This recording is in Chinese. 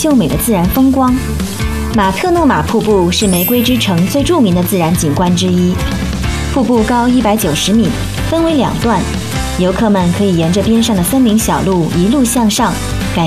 秀美的自然风光。马特诺马瀑布是玫瑰之城最著名的自然景观之一。瀑布高190米，分为2段，游客们可以沿着边上的森林小路一路向上，